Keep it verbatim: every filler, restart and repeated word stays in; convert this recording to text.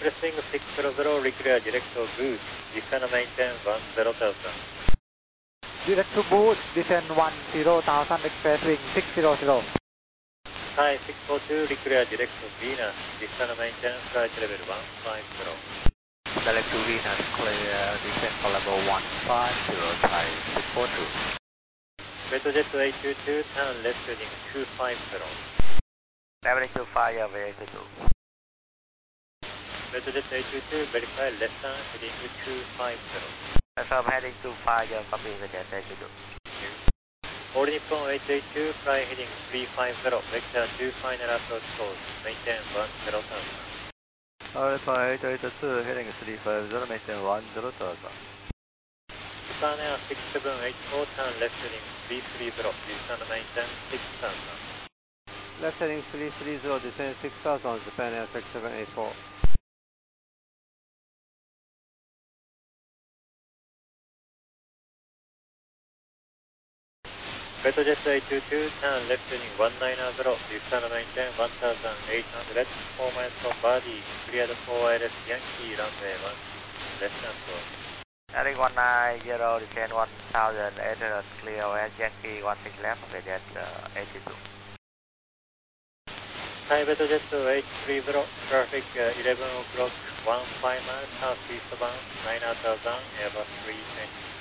pressing six zero zero, reclear direct to boost, descend maintain one zero thousand. Direct to boost, descend one zero thousand, express wing six zero zero. Sky six four two, reclear direct to Venus, descend maintain flight level one five zero. Direct to Venus, clear, descent for level one five zero, Sky six four two. Metrojet eight two two, turn left heading two five zero. Leveling to fire, way eight two two. Metrojet eight two two, verify left turn heading two five zero. Confirm heading to fire, copy the jet eight two two. All Nippon eight eight two, fly heading three five zero, vector two final approach course, maintain one zero thousand. All Nippon eight eight two, heading three five zero, maintain one zero thousand. Japan Air six seven eight four, turn left heading three three zero, descend maintain six thousand. Left heading three three zero, descend six thousand, Japan Air six seven eight four. Metrojet eight two two, turn left heading one nine zero, descend maintain one thousand eight hundred, four miles from body, cleared for wireless Yankee runway one, left control. Heading one nine zero, descend one thousand eight hundred, clear west Yankee one six left, Metrojet uh, eight two two. Sky Metrojet eight three zero, traffic uh, eleven o'clock, one five miles southeast bound, nine thousand, Airbus three twenty.